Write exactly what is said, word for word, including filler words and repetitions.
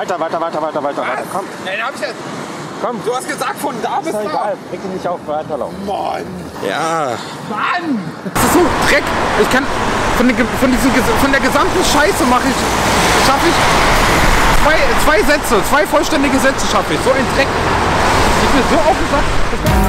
weiter, weiter, weiter, weiter, weiter, weiter. Komm. Nein, hab ich jetzt. Komm. Du hast gesagt, von da bis Ist doch da. egal. Reg dich nicht auf, weiterlaufen. Mann. Ja. Mann. Das ist so Dreck. Ich kann von, den, von, diesem, von der gesamten Scheiße mache ich, schaffe ich zwei, zwei Sätze, zwei vollständige Sätze schaffe ich. So ein Dreck. Ich bin so auf den Sack.